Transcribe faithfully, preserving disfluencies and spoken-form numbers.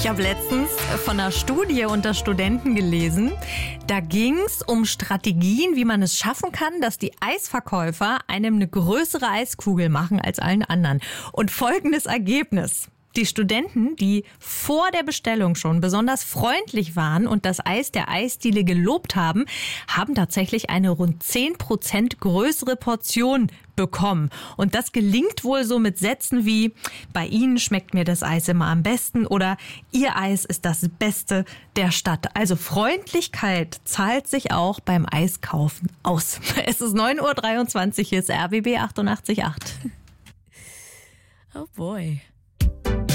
Ich habe letztens von einer Studie unter Studenten gelesen. Da ging es um Strategien, wie man es schaffen kann, dass die Eisverkäufer einem eine größere Eiskugel machen als allen anderen. Und folgendes Ergebnis. Die Studenten, die vor der Bestellung schon besonders freundlich waren und das Eis der Eisdiele gelobt haben, haben tatsächlich eine rund zehn Prozent größere Portion bekommen. Und das gelingt wohl so mit Sätzen wie: Bei Ihnen schmeckt mir das Eis immer am besten oder Ihr Eis ist das Beste der Stadt. Also Freundlichkeit zahlt sich auch beim Eiskaufen aus. Es ist neun Uhr dreiundzwanzig, hier ist R B B achtundachtzig Komma acht. Oh boy.